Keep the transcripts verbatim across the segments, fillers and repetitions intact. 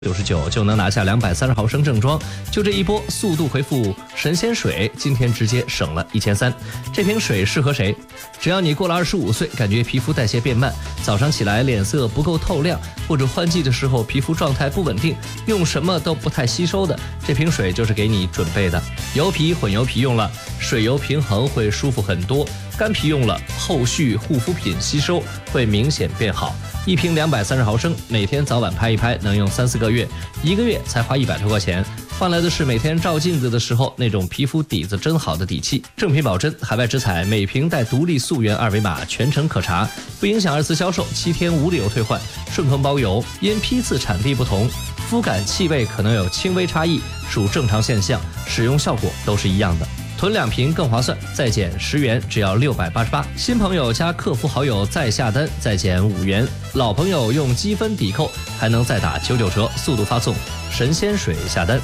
九十九就能拿下两百三十毫升正装，就这一波速度回复神仙水，今天直接省了一千三。这瓶水适合谁？只要你过了二十五岁，感觉皮肤代谢变慢，早上起来脸色不够透亮，或者换季的时候皮肤状态不稳定，用什么都不太吸收的，这瓶水就是给你准备的。油皮、混油皮用了，水油平衡会舒服很多；干皮用了，后续护肤品吸收会明显变好。一瓶两百三十毫升，每天早晚拍一拍，能用三四个月，一个月才花一百多块钱，换来的是每天照镜子的时候那种皮肤底子真好的底气。正品保真，海外直采，每瓶带独立溯源二维码，全程可查，不影响二次销售，七天无理由退换，顺丰包邮。因批次产地不同，肤感气味可能有轻微差异，属正常现象，使用效果都是一样的。囤两瓶更划算，再减十元，只要六百八十八。新朋友加客服好友再下单，再减五元；老朋友用积分抵扣，还能再打九九折，速度发送神仙水下单。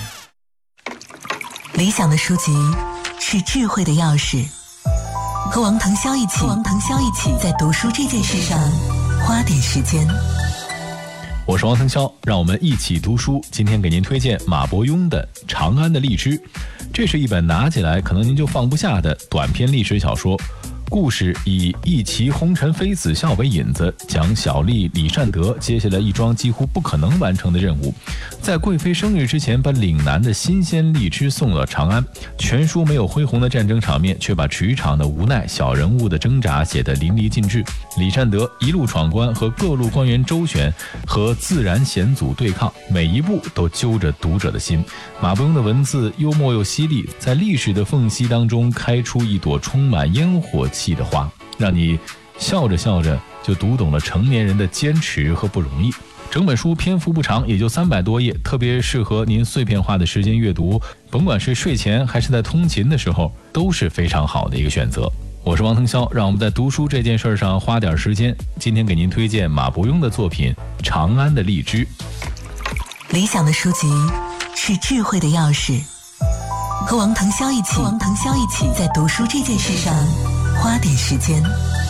理想的书籍是智慧的钥匙，和王腾霄一起，和王腾霄一起在读书这件事上花点时间。 我是王腾霄，让我们一起读书。今天给您推荐马伯庸的《长安的荔枝》，这是一本拿起来可能您就放不下的短篇历史小说。故事以一骑红尘妃子笑为引子，讲小吏李善德接下来一桩几乎不可能完成的任务，在贵妃生日之前把岭南的新鲜荔枝送了长安。全书没有恢宏的战争场面，却把职场的无奈、小人物的挣扎写得淋漓尽致。李善德一路闯关，和各路官员周旋，和自然险阻对抗，每一步都揪着读者的心。马伯庸的文字幽默又犀利，在历史的缝隙当中开出一朵充满烟火气的花，让你笑着笑着就读懂了成年人的坚持和不容易。整本书篇幅不长，也就三百多页，特别适合您碎片化的时间阅读，甭管是睡前还是在通勤的时候，都是非常好的一个选择。我是王腾霄，让我们在读书这件事上花点时间。今天给您推荐马伯庸的作品《长安的荔枝》。 理想的书籍是智慧的钥匙，和王腾霄一起，和王腾霄一起在读书这件事上花点时间。